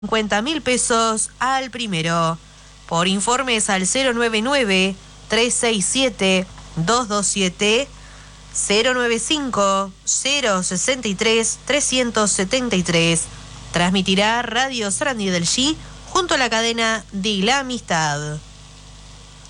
50.000 pesos al primero. Por informes al 099-367-227, 095-063-373. Transmitirá Radio Sarandí del G junto a la cadena de la Amistad.